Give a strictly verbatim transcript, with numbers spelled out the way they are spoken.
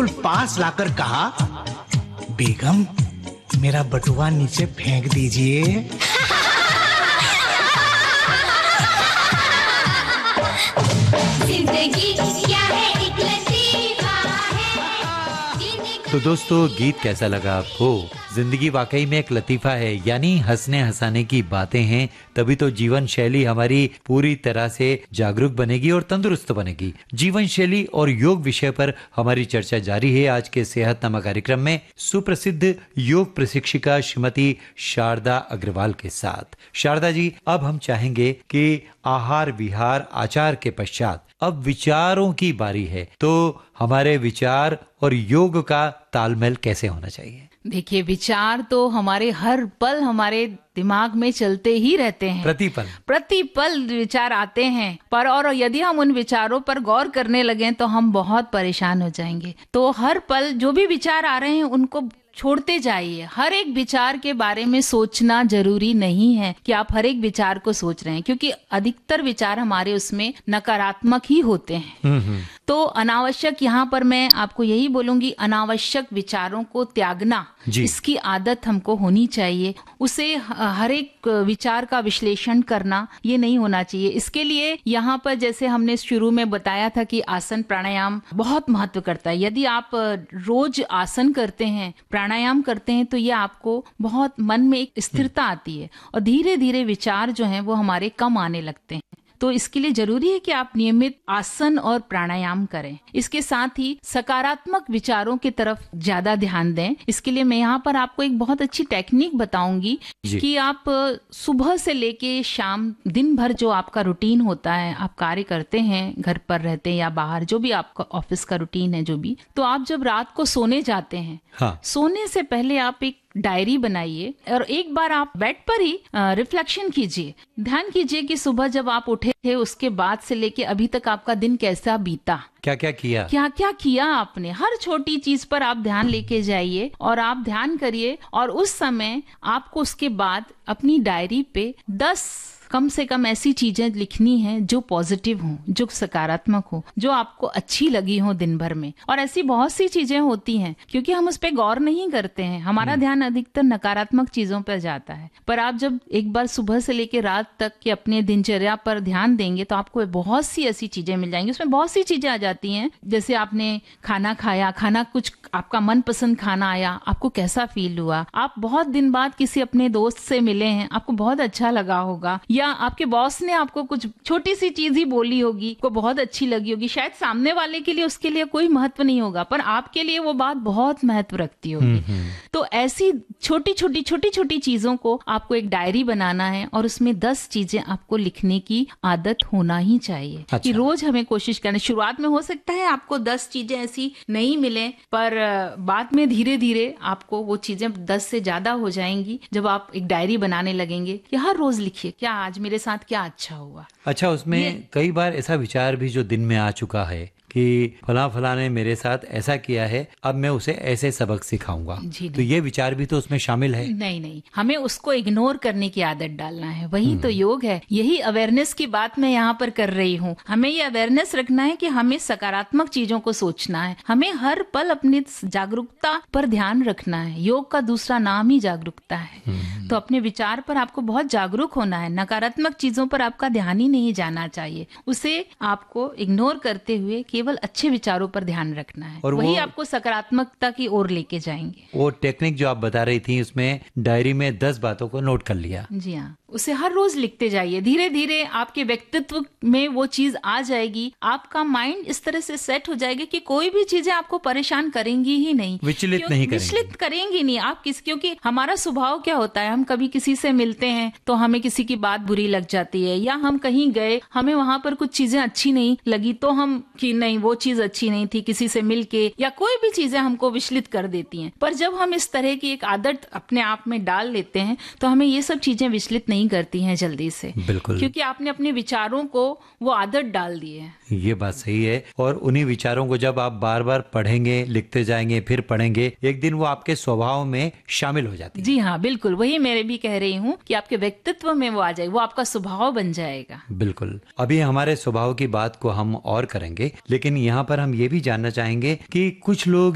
बिल्कुल पास लाकर कहा, बेगम मेरा बटुआ नीचे फेंक दीजिए। जिंदगी क्या है एक लतीफा है। तो दोस्तों, गीत कैसा लगा आपको? जिंदगी वाकई में एक लतीफा है, यानी हंसने हंसाने की बातें हैं, तभी तो जीवन शैली हमारी पूरी तरह से जागरूक बनेगी और तंदुरुस्त बनेगी। जीवन शैली और योग विषय पर हमारी चर्चा जारी है आज के सेहतनामा कार्यक्रम में सुप्रसिद्ध योग प्रशिक्षिका श्रीमती शारदा अग्रवाल के साथ। शारदा जी, अब हम चाहेंगे कि आहार विहार आचार के पश्चात अब विचारों की बारी है, तो हमारे विचार और योग का तालमेल कैसे होना चाहिए? देखिए, विचार तो हमारे हर पल हमारे दिमाग में चलते ही रहते हैं। प्रतिपल प्रतिपल विचार आते हैं, पर और यदि हम उन विचारों पर गौर करने लगें तो हम बहुत परेशान हो जाएंगे। तो हर पल जो भी विचार आ रहे हैं उनको छोड़ते जाइए। हर एक विचार के बारे में सोचना जरूरी नहीं है कि आप हर एक विचार को सोच रहे हैं, क्योंकि अधिकतर विचार हमारे उसमें नकारात्मक ही होते हैं। तो अनावश्यक, यहाँ पर मैं आपको यही बोलूंगी, अनावश्यक विचारों को त्यागना, इसकी आदत हमको होनी चाहिए। उसे हर एक विचार का विश्लेषण करना ये नहीं होना चाहिए। इसके लिए यहाँ पर जैसे हमने शुरू में बताया था कि आसन प्राणायाम बहुत महत्व करता है। यदि आप रोज आसन करते हैं, प्राणायाम करते हैं, तो ये आपको बहुत मन में एक स्थिरता आती है और धीरे धीरे विचार जो हैं वो हमारे कम आने लगते हैं। तो इसके लिए जरूरी है कि आप नियमित आसन और प्राणायाम करें। इसके साथ ही सकारात्मक विचारों की तरफ ज्यादा ध्यान दें। इसके लिए मैं यहाँ पर आपको एक बहुत अच्छी टेक्निक बताऊंगी कि आप सुबह से लेके शाम दिन भर जो आपका रूटीन होता है, आप कार्य करते हैं, घर पर रहते हैं या बाहर, जो भी आपका ऑफिस का रूटीन है जो भी, तो आप जब रात को सोने जाते हैं, हाँ। सोने से पहले आप एक डायरी बनाइए और एक बार आप बेड पर ही रिफ्लेक्शन कीजिए। ध्यान कीजिए कि सुबह जब आप उठे थे उसके बाद से लेके अभी तक आपका दिन कैसा बीता, क्या क्या किया क्या क्या किया आपने। हर छोटी चीज पर आप ध्यान लेके जाइए और आप ध्यान करिए, और उस समय आपको उसके बाद अपनी डायरी पे दस कम से कम ऐसी चीजें लिखनी है जो पॉजिटिव हो, जो सकारात्मक हो, जो आपको अच्छी लगी हो दिन भर में। और ऐसी बहुत सी चीजें होती हैं, क्योंकि हम उस पर गौर नहीं करते हैं, हमारा ध्यान अधिकतर नकारात्मक चीजों पर जाता है। पर आप जब एक बार सुबह से लेकर रात तक के अपने दिनचर्या पर ध्यान देंगे तो आपको बहुत सी ऐसी चीजें मिल जाएंगी। उसमें बहुत सी चीजें आ जाती हैं, जैसे आपने खाना खाया, खाना कुछ आपका मनपसंद खाना आया, आपको कैसा फील हुआ, आप बहुत दिन बाद किसी अपने दोस्त से मिले हैं, आपको बहुत अच्छा लगा होगा, या आपके बॉस ने आपको कुछ छोटी सी चीज ही बोली होगी, को बहुत अच्छी लगी होगी। शायद सामने वाले के लिए उसके लिए कोई महत्व नहीं होगा, पर आपके लिए वो बात बहुत महत्व रखती होगी। तो ऐसी छोटी छोटी छोटी छोटी चीजों को आपको एक डायरी बनाना है और उसमें दस चीजें आपको लिखने की आदत होना ही चाहिए। अच्छा। कि रोज हमें कोशिश करनी। शुरुआत में हो सकता है आपको दस चीजें ऐसी नहीं मिले, पर बाद में धीरे धीरे आपको वो चीजें दस से ज्यादा हो जाएंगी जब आप एक डायरी बनाने लगेंगे कि हर रोज लिखिए क्या आज मेरे साथ क्या अच्छा हुआ। अच्छा, उसमें कई बार ऐसा विचार भी जो दिन में आ चुका है कि फला फला ने मेरे साथ ऐसा किया है, अब मैं उसे ऐसे सबक सिखाऊंगा, तो ये विचार भी तो उसमें शामिल है। नहीं नहीं, हमें उसको इग्नोर करने की आदत डालना है, वही तो योग है। यही अवेयरनेस की बात मैं यहाँ पर कर रही हूँ। हमें ये अवेयरनेस रखना है कि हमें सकारात्मक चीजों को सोचना है, हमें हर पल अपनी जागरूकता पर ध्यान रखना है। योग का दूसरा नाम ही जागरूकता है। तो अपने विचार पर आपको बहुत जागरूक होना है, नकारात्मक चीजों पर आपका ध्यान ही नहीं जाना चाहिए, उसे आपको इग्नोर करते हुए केवल अच्छे विचारों पर ध्यान रखना है, और वही आपको सकारात्मकता की ओर लेके जाएंगे। वो टेक्निक जो आप बता रही थी, उसमें डायरी में दस बातों को नोट कर लिया। जी हाँ, उसे हर रोज लिखते जाइए। धीरे धीरे आपके व्यक्तित्व में वो चीज आ जाएगी, आपका माइंड इस तरह से सेट हो जाएगा कि कोई भी चीजें आपको परेशान करेंगी ही नहीं, विचलित नहीं करेंगी। विचलित करेंगी नहीं आप किस, क्योंकि हमारा स्वभाव क्या होता है, हम कभी किसी से मिलते हैं तो हमें किसी की बात बुरी लग जाती है, या हम कहीं गए हमें वहां पर कुछ चीजें अच्छी नहीं लगी तो हम कि नहीं वो चीज अच्छी नहीं थी, किसी से मिलके, या कोई भी चीजें हमको विचलित कर देती हैं। पर जब हम इस तरह की एक आदत अपने आप में डाल लेते हैं तो हमें ये सब चीजें विचलित नहीं करती हैं जल्दी से। बिल्कुल, क्योंकि आपने अपने विचारों को वो आदत डाल दी है। ये बात सही है, और उन्हीं विचारों को जब आप बार बार पढ़ेंगे, लिखते जाएंगे, फिर पढ़ेंगे, एक दिन वो आपके स्वभाव में शामिल हो जाती है। जी हाँ, बिल्कुल, वही मैं भी कह रही हूँ कि आपके व्यक्तित्व में वो आ जाएगी, वो आपका स्वभाव बन जाएगा। बिल्कुल। अभी हमारे स्वभाव की बात को हम और करेंगे, लेकिन यहाँ पर हम ये भी जानना चाहेंगे कि कुछ लोग